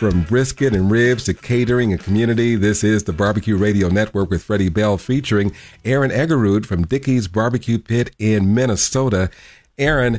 From brisket and ribs to catering and community, this is the Barbecue Radio Network with Freddie Bell featuring Aaron Egerud from Dickey's Barbecue Pit in Minnesota. Aaron,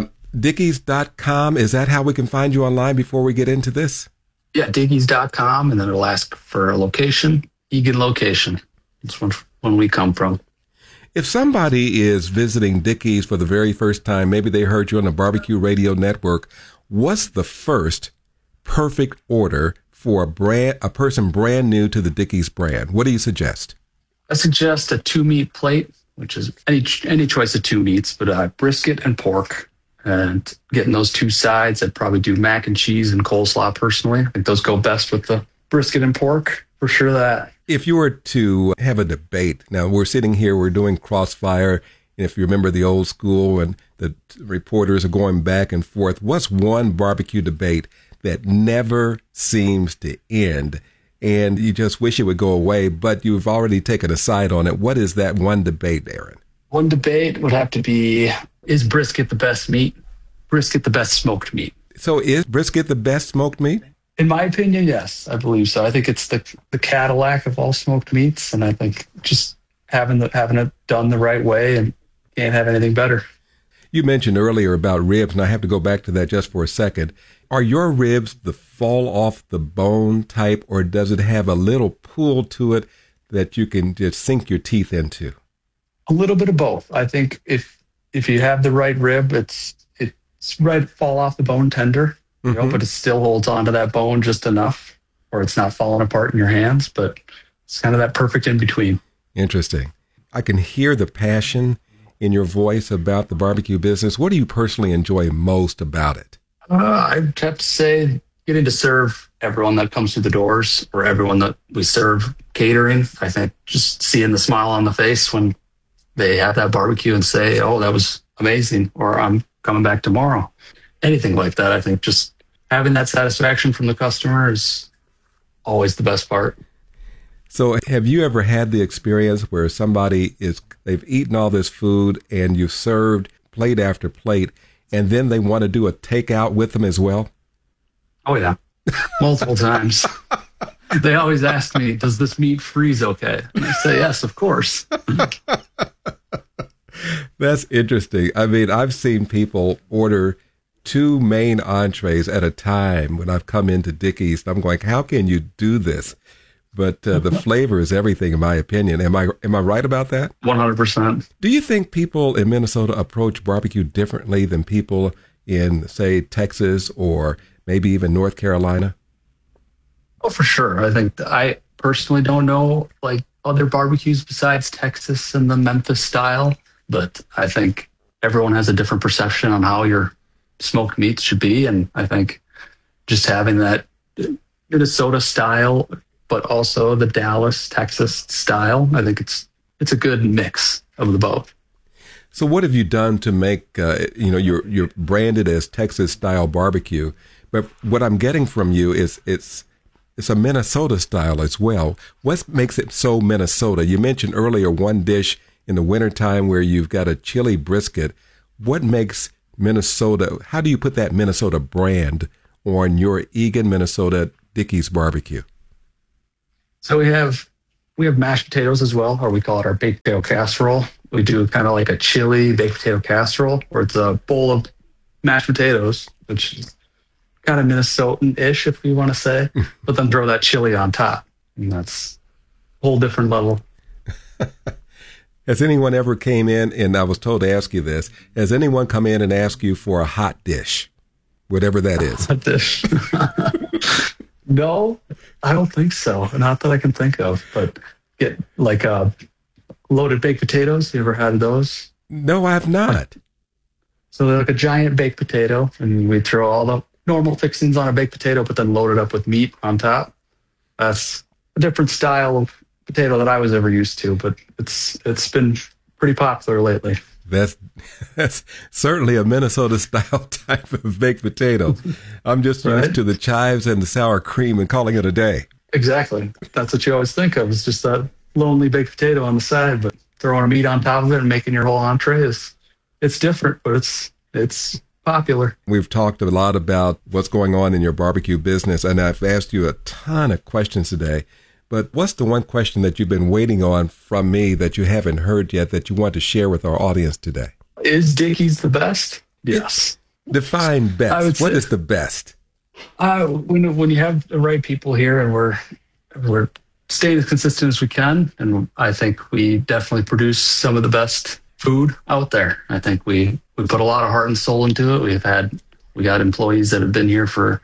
Dickeys.com, is that how we can find you online before we get into this? Yeah, Dickeys.com, and then it'll ask for a location, Eagan location. That's when we come from. If somebody is visiting Dickey's for the very first time, maybe they heard you on the Barbecue Radio Network, what's the first perfect order for a person brand new to the Dickey's brand? What do you suggest? I suggest a 2-meat plate, which is any choice of 2 meats, but brisket and pork. And getting those 2 sides, I'd probably do mac and cheese and coleslaw personally. I think those go best with the brisket and pork, for sure that. If you were to have a debate, now we're sitting here, we're doing Crossfire, and if you remember the old school and the reporters are going back and forth, what's one barbecue debate that never seems to end and you just wish it would go away, but you've already taken a side on it? What is that one debate, Aaron? One debate would have to be, is brisket the best meat? Brisket the best smoked meat? So is brisket the best smoked meat? In my opinion, yes, I believe so. I think it's the Cadillac of all smoked meats, and I think just having it done the right way, and can't have anything better. You mentioned earlier about ribs, and I have to go back to that just for a second. Are your ribs the fall off the bone type, or does it have a little pull to it that you can just sink your teeth into? A little bit of both. I think if you have the right rib, it's right fall off the bone tender, but it still holds on to that bone just enough, or it's not falling apart in your hands. But it's kind of that perfect in between. Interesting. I can hear the passion in your voice about the barbecue business. What do you personally enjoy most about it? I'd have to say getting to serve everyone that comes through the doors, or everyone that we serve catering. I think just seeing the smile on the face when they have that barbecue and say, oh, that was amazing, or I'm coming back tomorrow. Anything like that. I think just having that satisfaction from the customer is always the best part. So have you ever had the experience where they've eaten all this food and you've served plate after plate, and then they want to do a takeout with them as well? Oh, yeah. Multiple times. They always ask me, does this meat freeze okay? And I say, yes, of course. That's interesting. I mean, I've seen people order 2 main entrees at a time when I've come into Dickey's. I'm going, how can you do this? But the flavor is everything, in my opinion. Am I right about that? 100%. Do you think people in Minnesota approach barbecue differently than people in, say, Texas or maybe even North Carolina? Oh, for sure. I think I personally don't know like other barbecues besides Texas and the Memphis style, but I think everyone has a different perception on how your smoked meats should be. And I think just having that Minnesota style, but also the Dallas, Texas style, I think it's a good mix of the both. So what have you done to make, you're branded as Texas style barbecue, but what I'm getting from you is it's a Minnesota style as well. What makes it so Minnesota? You mentioned earlier one dish in the wintertime where you've got a chili brisket. What makes Minnesota, how do you put that Minnesota brand on your Eagan, Minnesota Dickey's barbecue? So we have mashed potatoes as well, or we call it our baked potato casserole. We do kind of like a chili baked potato casserole, where it's a bowl of mashed potatoes, which is kind of Minnesotan-ish, if we want to say, but then throw that chili on top. And that's a whole different level. Has anyone ever came in, and I was told to ask you this, has anyone come in and asked you for a hot dish, whatever that is? Hot dish. No, I don't think so. Not that I can think of, but get like loaded baked potatoes. You ever had those? No, I have not. So they're like a giant baked potato, and we throw all the normal fixings on a baked potato, but then load it up with meat on top. That's a different style of potato that I was ever used to, but it's been pretty popular lately. That's certainly a Minnesota style type of baked potato. I'm just used to the chives and the sour cream and calling it a day. Exactly. That's what you always think of. It's just that lonely baked potato on the side, but throwing a meat on top of it and making your whole entree it's different, but it's popular. We've talked a lot about what's going on in your barbecue business, and I've asked you a ton of questions today. But what's the one question that you've been waiting on from me that you haven't heard yet that you want to share with our audience today? Is Dickey's the best? Yes. Define best. What is the best? When you have the right people here, and we're staying as consistent as we can, and I think we definitely produce some of the best food out there. I think we put a lot of heart and soul into it. We got employees that have been here for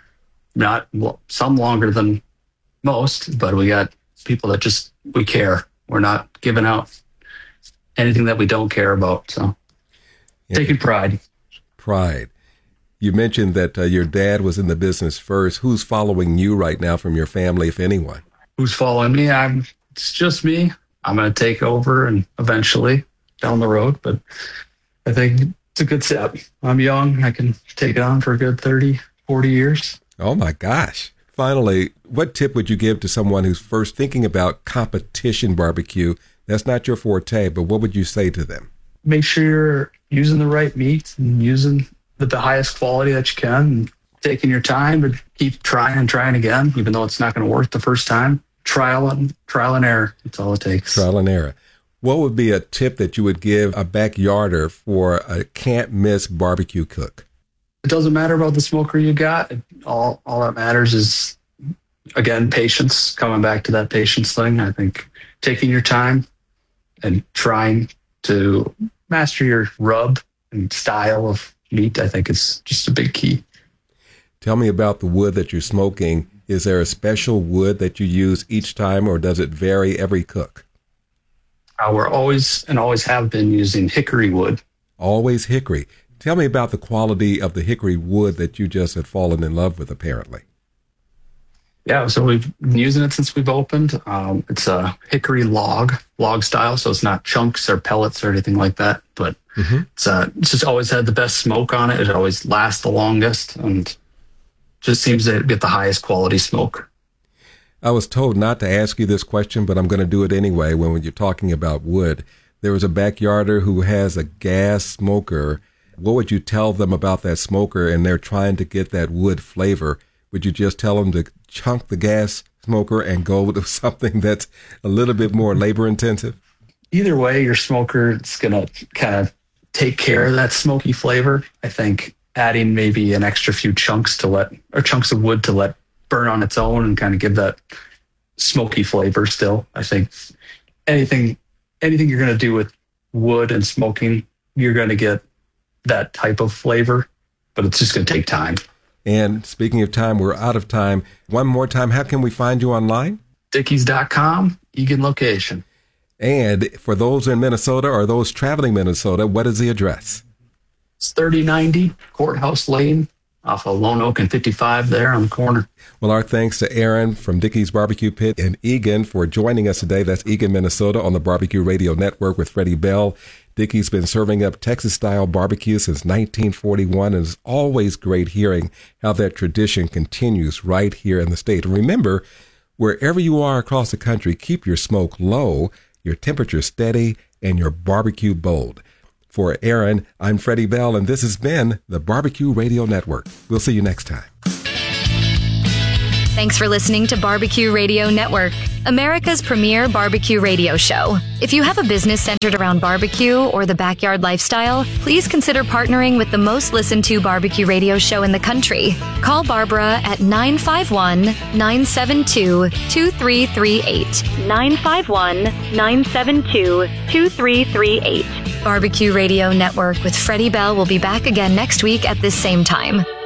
some longer than most, but we got people that we care. We're not giving out anything that we don't care about. So taking pride. Pride. You mentioned that your dad was in the business first. Who's following you right now from your family, if anyone? Who's following me? It's just me. I'm going to take over and eventually down the road, but I think it's a good step. I'm young. I can take it on for a good 30, 40 years. Oh my gosh. Finally, what tip would you give to someone who's first thinking about competition barbecue? That's not your forte, but what would you say to them? Make sure you're using the right meat and using the highest quality that you can, and taking your time, but keep trying and trying again, even though it's not going to work the first time. Trial and error. That's all it takes. Trial and error. What would be a tip that you would give a backyarder for a can't miss barbecue cook? It doesn't matter about the smoker you got. All that matters is, again, patience. Coming back to that patience thing. I think taking your time and trying to master your rub and style of meat, I think, is just a big key. Tell me about the wood that you're smoking. Is there a special wood that you use each time, or does it vary every cook? We're always have been using hickory wood. Always hickory. Tell me about the quality of the hickory wood that you just had fallen in love with, apparently. Yeah, so we've been using it since we've opened. It's a hickory log style, so it's not chunks or pellets or anything like that. But it's just always had the best smoke on it. It always lasts the longest, and just seems to get the highest quality smoke. I was told not to ask you this question, but I'm going to do it anyway. When you're talking about wood, there was a backyarder who has a gas smoker. What would you tell them about that smoker, and they're trying to get that wood flavor? Would you just tell them to chunk the gas smoker and go with something that's a little bit more labor intensive? Either way, your smoker is going to kind of take care of that smoky flavor. I think adding maybe an extra few chunks of wood to let burn on its own and kind of give that smoky flavor still. I think anything you're going to do with wood and smoking, you're going to get that type of flavor, but it's just going to take time. And speaking of time, we're out of time. One more time, how can we find you online? Dickeys.com, Eagan location. And for those in Minnesota or those traveling Minnesota, what is the address? It's 3090 Courthouse Lane off of Lone Oak and 55 there on the corner. Well, our thanks to Aaron from Dickey's Barbecue Pit in Eagan for joining us today. That's Eagan, Minnesota on the Barbecue Radio Network with Freddie Bell. Dickey's been serving up Texas-style barbecue since 1941, and it's always great hearing how that tradition continues right here in the state. And remember, wherever you are across the country, keep your smoke low, your temperature steady, and your barbecue bold. For Aaron, I'm Freddie Bell, and this has been the Barbecue Radio Network. We'll see you next time. Thanks for listening to Barbecue Radio Network, America's premier barbecue radio show. If you have a business centered around barbecue or the backyard lifestyle, please consider partnering with the most listened to barbecue radio show in the country. Call Barbara at 951-972-2338. 951-972-2338. Barbecue Radio Network with Freddie Bell will be back again next week at this same time.